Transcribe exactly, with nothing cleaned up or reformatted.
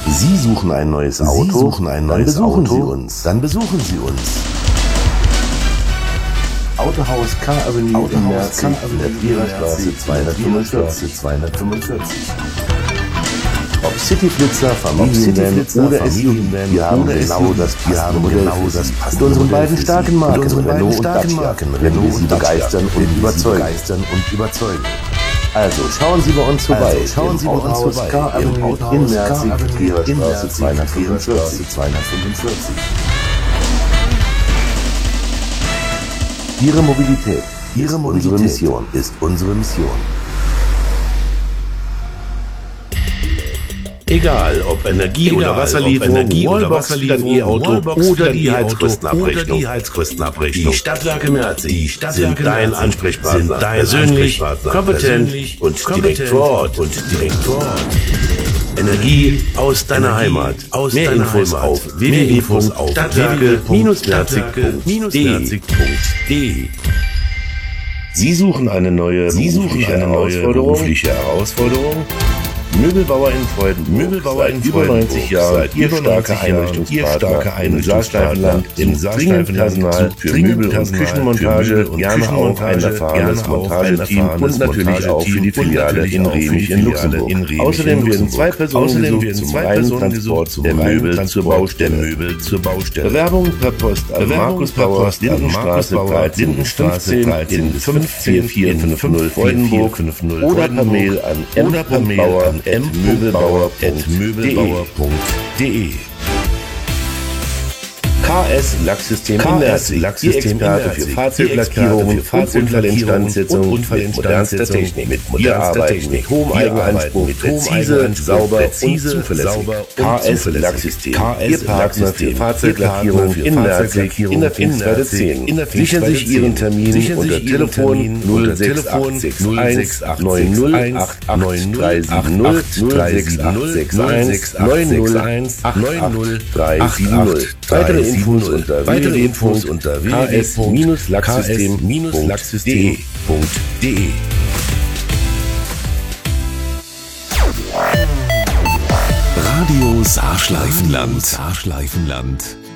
Sie suchen ein neues Auto? Sie suchen ein neues Dann besuchen Auto? Sie uns. Dann besuchen Sie uns. Autohaus K Avenue Autohaus in Merzig, in der Viererstraße zweihundertfünfundvierzig. Ob Cityflitzer, Familienvan oder S U V, wir haben genau das passende Modell für Sie. Mit unseren beiden starken Marken Renault und Dacia werden wir Sie begeistern und überzeugen. Also schauen Sie bei uns vorbei. Also, schauen Sie bei uns vorbei. K Avenue in Merzig, Viererstraße zweihundertfünfundvierzig. Ihre Mobilität, Ihre Mobilität unsere Mission, ist unsere Mission. Egal, ob Energie- Egal, oder Wasserlieferung, Energie- oder Wasserlieferung, E-Auto oder die Heizkostenabrechnung. Die Heizkostenabrechnung. Die Stadtwerke Merzig die Stadtwerke sind dein Ansprechpartner. Sind dein persönlich, kompetent und direkt vor Ort. Und direkt vor Ort. Energie aus deiner Energie Heimat. Aus Mehr deiner Infos Heimat. Auf w w w punkt stadtwerke Merzig punkt de. Sie suchen eine neue, Sie suchen eine neue berufliche Herausforderung. Möbelbauer in Freudenburg, Möbelbauer in über neunzig Jahren, Ihr starker Einrichtungspartner im Saarstreifenland, im Saarstreifenland für Möbel- und Küchenmontage und gerne auch ein erfahrenes Montageteam und natürlich auch für die Filiale in Remich in Luxemburg. Außerdem werden zwei Personen gesucht zum reinen Transport der Möbel zur Baustelle. Bewerbung per Post an Markus Bauer, Lindenstraße fünfzehn in fünf vier vier fünf null Freudenburg oder per Mail an m punkt bauer at möbelbauer punkt de. K S Lacksystem in Merzig, die Experte für Fahrzeuglackierungen und Unfallinstandsetzung mit modernster Technik, mit modernster Technik, hohem Eigenanspruch, präzise, sauber und zuverlässig. K S Lacksystem, Ihr Partner für Fahrzeuglackierung in Merzig, in der Finsterwalde zehn. Sichern sich Ihren Termin unter Telefon null sechs acht sechs eins neun null acht acht drei sieben null null sechs acht sechs eins neun null acht acht drei sieben null. Weitere Infos unter weitere Infos unter w w w punkt lacksystem punkt de. Radio Saarschleifenland. Saarschleifenland.